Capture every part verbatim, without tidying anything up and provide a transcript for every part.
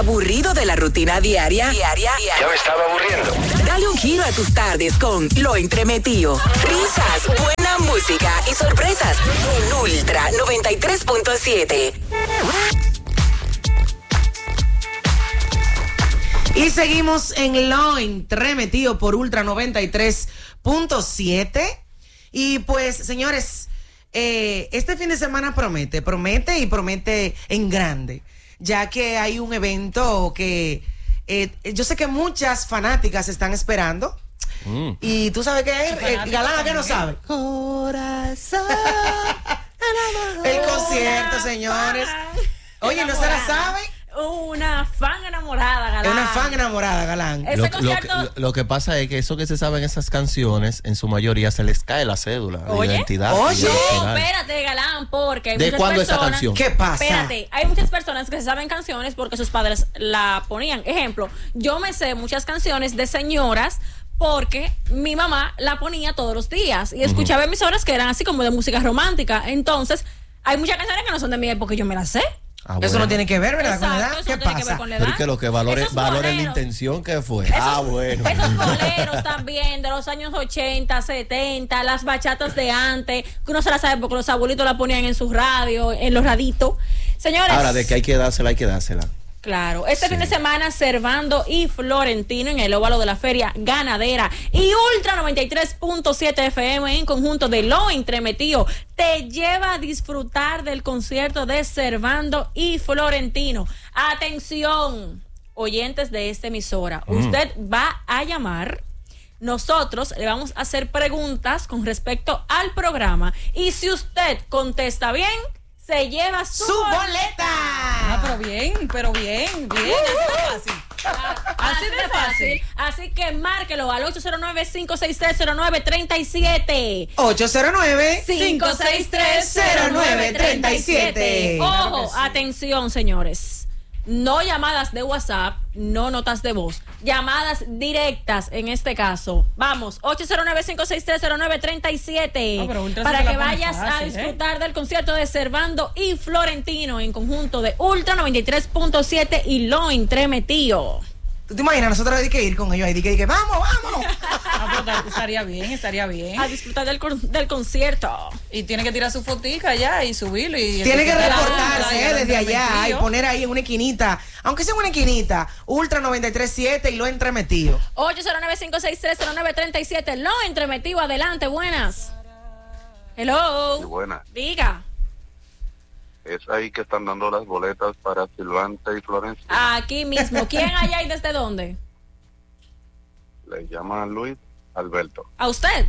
¿Aburrido de la rutina diaria? Diaria. Ya me estaba aburriendo. Dale un giro a tus tardes con Lo Entremetido. Risas, buena música y sorpresas en Ultra noventa y tres punto siete. Y seguimos en Lo Entremetido por Ultra noventa y tres punto siete. Y pues, señores, eh, este fin de semana promete, promete y promete en grande, ya que hay un evento que eh, yo sé que muchas fanáticas están esperando. Mm. Y tú sabes qué es, eh, Galán, ¿qué no sabe? Corazón. El concierto, señores. Oye, ¿no se la sabe? Una fan enamorada, Galán. Una fan enamorada, Galán. Lo, lo, que, lo, lo que pasa es que eso que se saben esas canciones, en su mayoría se les cae la cédula, Oye, la identidad. Oye, no, espérate, Galán, porque hay ¿de muchas cuándo personas, esa canción? ¿Qué pasa? Espérate, hay muchas personas que se saben canciones porque sus padres la ponían. Ejemplo, yo me sé muchas canciones de señoras porque mi mamá la ponía todos los días y escuchaba uh-huh. emisoras que eran así como de música romántica. Entonces, hay muchas canciones que no son de mi época y yo me las sé. Ah, bueno. Eso no tiene que ver, ¿verdad? Exacto, con la edad. ¿Qué no pasa? Que Pero que lo que valore, valore la intención que fue. Esos, ah, bueno. Esos boleros también de los años ochenta, setenta, las bachatas de antes, que uno se las sabe porque los abuelitos la ponían en sus radios, en los raditos. Señores. Ahora, de que hay que dársela, hay que dársela. Claro, este sí. fin de semana Servando y Florentino en el óvalo de la Feria Ganadera y Ultra noventa y tres punto siete F M en conjunto de Lo Entremetido te lleva a disfrutar del concierto de Servando y Florentino. Atención, oyentes de esta emisora, mm. usted va a llamar. Nosotros le vamos a hacer preguntas con respecto al programa y si usted contesta bien, se lleva su, su boleta. Ah, pero bien, pero bien, bien, uh-huh. así de fácil. Ah, así de fácil. Así que márquelo al ocho cero nueve, cinco seis tres, cero nueve tres siete. ocho cero nueve, cinco seis tres, cero nueve tres siete. Ojo, sí. Atención, señores. No llamadas de WhatsApp, no notas de voz. Llamadas directas en este caso. Vamos, ocho cero nueve, cinco seis tres, cero nueve tres siete. No, para que vayas fácil, a disfrutar ¿eh? del concierto de Servando y Florentino en conjunto de Ultra noventa y tres punto siete y Lo Entremetido. ¿Tú te imaginas? Nosotros hay que ir con ellos ahí, que, que vamos, vamos. Ah, pero estaría bien, estaría bien. A disfrutar del, del concierto. Y tiene que tirar su fotica allá y subirlo. Y tiene que reportarse eh, desde allá y poner ahí en una esquinita, aunque sea una esquinita, Ultra noventa y tres punto siete y Lo Entremetido. ocho cero nueve, cinco seis tres, cero nueve tres siete, Lo Entremetido, adelante, buenas. Hello. Sí, buenas. Diga. Es ahí que están dando las boletas para Silvante y Florencia. Aquí mismo. ¿Quién allá y desde dónde? Le llaman Luis Alberto. ¿A usted?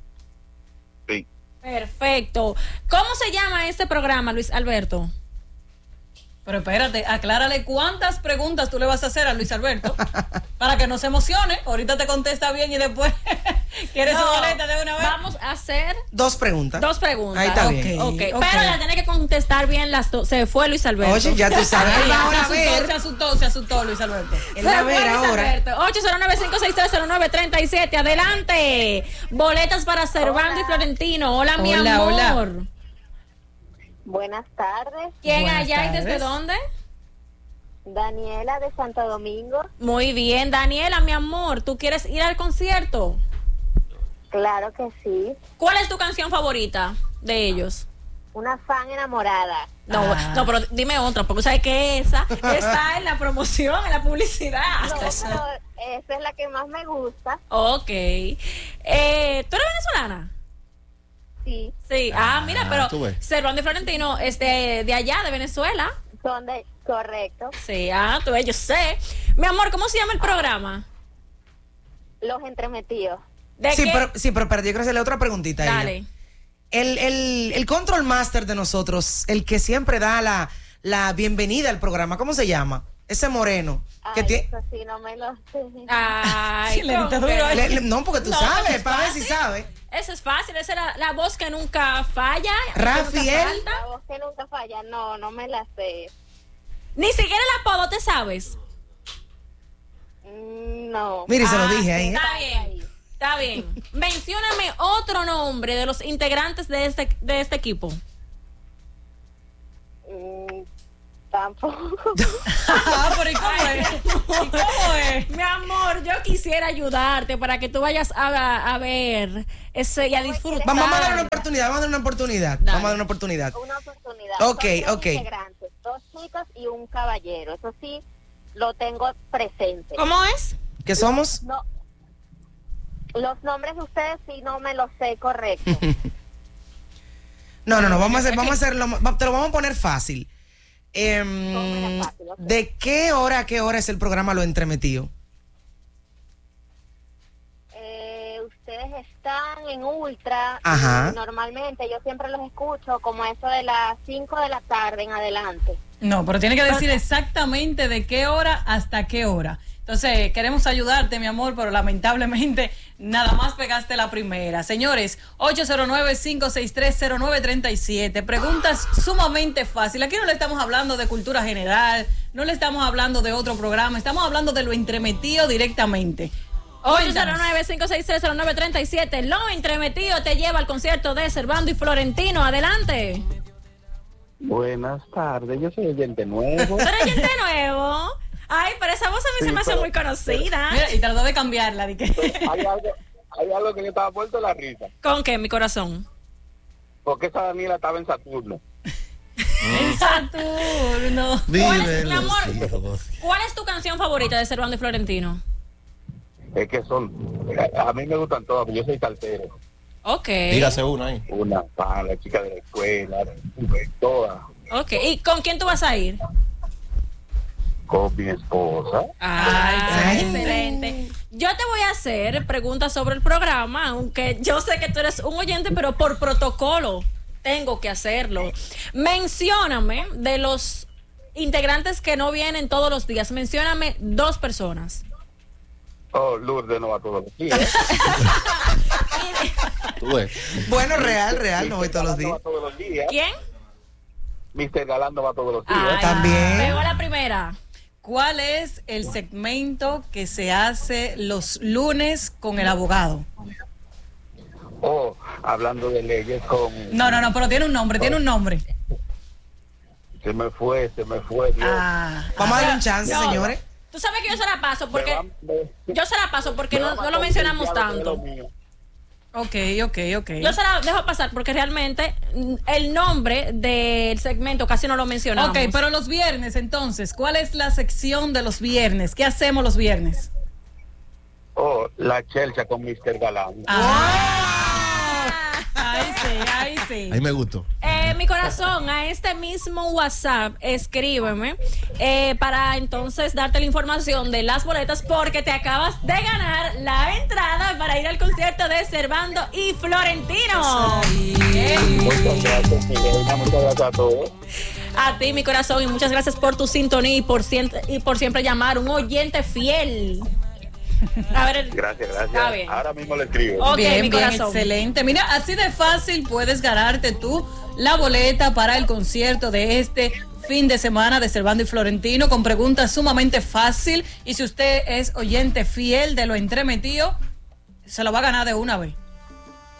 Sí. Perfecto. ¿Cómo se llama este programa, Luis Alberto? Pero espérate, aclárale cuántas preguntas tú le vas a hacer a Luis Alberto para que no se emocione. Ahorita te contesta bien y después quieres no, su boleta de una vez. Vamos a hacer dos preguntas. Dos preguntas. Ahí está okay, bien. Okay. Okay. Pero la tiene que contestar bien las dos. Se fue Luis Alberto. Oye, ya tú sabes. Ay, ahora se, asustó, se asustó, se asustó Luis Alberto. Se fue Luis Alberto. ocho cero nueve, cinco seis tres, cero nueve tres siete. Adelante. Boletas para Servando hola. y Florentino. Hola, mi hola, amor. Hola. Buenas tardes. ¿Quién Buenas allá tardes. y desde dónde? Daniela de Santo Domingo. Muy bien, Daniela, mi amor, ¿tú quieres ir al concierto? Claro que sí. ¿Cuál es tu canción favorita de ellos? Una fan enamorada. No, ah. no, pero dime otra, porque sabes que esa está en la promoción, en la publicidad. No, pero esa es la que más me gusta. Ok. Eh, ¿Tú eres venezolana? Sí. Sí, ah, ah mira, pero Servando y Florentino es de, de allá, de Venezuela. Son de, correcto. Sí, ah, tú ves, yo sé. Mi amor, ¿cómo se llama el programa? Los Entremetidos. ¿De sí, qué? pero, sí, pero perdí, yo quiero hacerle otra preguntita a Dale. ella. El, el, el control master de nosotros, el que siempre da la, la bienvenida al programa, ¿cómo se llama? Ese moreno. Ay, que tiene... eso sí, no me lo sé. Ay, sí, le duro. Le, le, no, porque tú no, sabes, para ver si sabes. Eso es fácil, esa es la, la voz que nunca falla. Rafael. La voz que nunca falla, no, no me la sé. Ni siquiera el apodo te sabes. Mm, no. Mire, ah, se lo dije ahí. Está bien, está bien. Mencióname otro nombre de los integrantes de este, de este equipo. Mm, tampoco. Ah, pero ¿y cómo es? ¿Y cómo es? Mi amor, yo quisiera ayudarte para que tú vayas a, a ver ese y a disfrutar. Vamos, vamos a dar una oportunidad, vamos a dar una oportunidad. Dale. Vamos a dar una oportunidad. Una oportunidad. Ok, Son tres ok. integrantes, dos chicos y un caballero. Eso sí, lo tengo presente. ¿Cómo es? ¿Qué somos? No, los nombres de ustedes sí no me los sé correcto. No, no, no, vamos a hacer, vamos a hacerlo, va- te lo vamos a poner fácil. Em, Pónmela fácil, ok. ¿De qué hora a qué hora es el programa Lo Entremetido? Eh, ustedes están en Ultra. Ajá. Y normalmente yo siempre los escucho como eso de las cinco de la tarde en adelante. No, pero tiene que decir exactamente de qué hora hasta qué hora. Entonces, queremos ayudarte, mi amor, pero lamentablemente nada más pegaste la primera. Señores, ocho cero nueve, cinco seis tres, cero nueve tres siete. Preguntas sumamente fáciles. Aquí no le estamos hablando de cultura general, no le estamos hablando de otro programa, estamos hablando de lo entremetido directamente. ocho cero nueve, cinco seis tres, cero nueve tres siete. Lo Entremetido te lleva al concierto de Servando y Florentino. Adelante. Buenas tardes, yo soy oyente nuevo. ¿Tú eres gente nuevo? Ay, pero esa voz a mí Sí, se me hace pero- muy conocida. Mira, y trató de cambiarla. De que... hay, algo, hay algo que yo estaba puesto en la risa, ¿Con qué, mi corazón? porque esa Daniela estaba en Saturno. En Saturno. ¿Cuál es, Vive mi los amor? hijos. ¿Cuál es tu canción favorita de Servando y Florentino? Es que son, a mí me gustan todas, porque yo soy salsero. Ok. Dígase una ahí. Una para la chica de la escuela, todas, Ok. ¿Y con quién tú vas a ir? con mi esposa. Ay, Ay. excelente. Yo te voy a hacer preguntas sobre el programa, aunque yo sé que tú eres un oyente, pero por protocolo tengo que hacerlo. Mencióname de los integrantes que no vienen todos los días. Mencióname dos personas. Oh, Lourdes no va todos los días. Tú ves. Bueno, real, real, no voy todos los Galán no días. va todos los días. ¿Quién? mister Galán no va todos los días. Ay, También. Pegó la primera. ¿Cuál es el segmento que se hace los lunes con el abogado? Oh, hablando de leyes con... No, no, no, pero tiene un nombre, tiene un nombre. Se me fue, se me fue, Dios. Ah, Vamos a darle un chance, No. señores. Tú sabes que yo se la paso Me porque va- me- yo se la paso porque me no, va a no matar lo un mencionamos cristiano que es tanto. lo mío. ok, ok, ok. Yo se la dejo pasar porque realmente mm, el nombre del segmento casi no lo mencionamos. Ok, pero los viernes entonces, ¿cuál es la sección de los viernes? ¿Qué hacemos los viernes? Oh, la chelcha con mister Galán. Ahí sí, ahí sí. Ahí me gustó. Eh, mi corazón, a este mismo WhatsApp, escríbeme eh, para entonces darte la información de las boletas porque te acabas de ganar la entrada para ir al concierto de Servando y Florentino. Muchas gracias, Milena, muchas gracias a todos. A ti, mi corazón, y muchas gracias por tu sintonía y por, siempre, y por siempre llamar, un oyente fiel. A ver, Gracias, Está gracias. bien. Ahora mismo le escribo. Ok, bien, mi bien, corazón. excelente. Mira, así de fácil puedes ganarte tú la boleta para el concierto de este fin de semana de Servando y Florentino con preguntas sumamente fácil. Y si usted es oyente fiel de lo entremetido, se lo va a ganar de una vez.